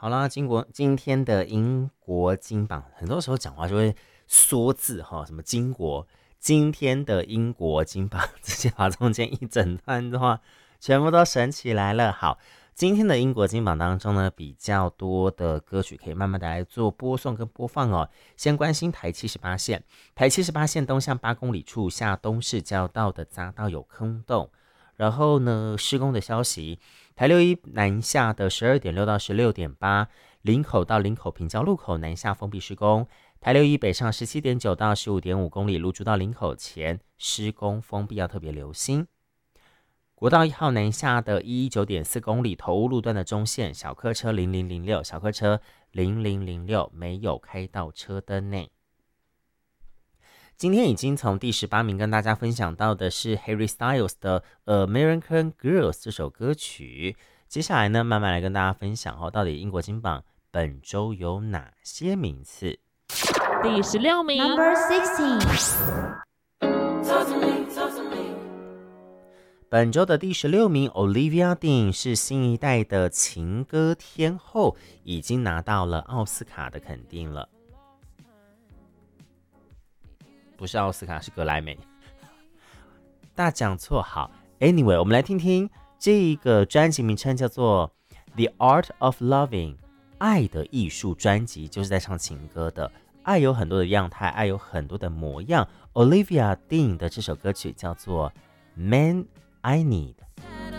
好啦，今天的英国金榜，很多时候讲话就会缩字哈，什么金国，今天的英国金榜，直接把中间一整段的话全部都省起来了。好，今天的英国金榜当中呢，比较多的歌曲可以慢慢的来做播送跟播放哦。先关心台78线，台78线东向8公里处下东市交道的匝道有坑洞，然后呢，施工的消息。台61南下的12.6到16.8，林口到林口平交路口南下封闭施工。台61北上17.9到15.5公里，芦竹到林口前施工封闭，要特别留心。国道1号南下的119.4公里，头屋路段的中线小客车0006，小客车0006没有开到车灯内。今天已经从第18名跟大家分享到的是 Harry Styles 的 American Girls 这首歌曲，接下来呢慢慢来跟大家分享到底英国金榜本周有哪些名次。 第16名 Number 16， 本周的第16名 Olivia Dean 是新一代的情歌天后，已经拿到了奥斯卡的肯定了。不是奥斯卡，是格莱美。大讲错好 ，Anyway， 我们来听听这个专辑名称叫做《The Art of Loving》，爱的艺术专辑，就是在唱情歌的。爱有很多的样态，爱有很多的模样。Olivia Dean 的这首歌曲叫做《Man I Need》。